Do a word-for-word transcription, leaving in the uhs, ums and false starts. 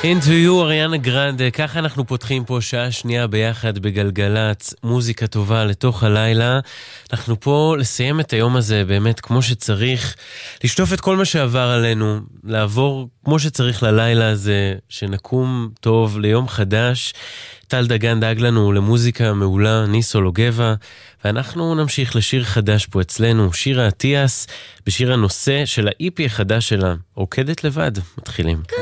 Into You, אריאנה גרנדה. ככה אנחנו פותחים פה שעה שנייה ביחד בגלגלץ, מוזיקה טובה לתוך הלילה. אנחנו פה לסיים את היום הזה באמת כמו שצריך, לשטוף את כל מה שעבר עלינו, לעבור כמו שצריך ללילה הזה, שנקום טוב ליום חדש. טל דגן דאג לנו למוזיקה מעולה, ניסו לוגבה, ואנחנו נמשיך לשיר חדש פה אצלנו, שירה אטיאס, בשיר הנושא של ה-אי פי החדש שלה, רוקדת לבד. מתחילים.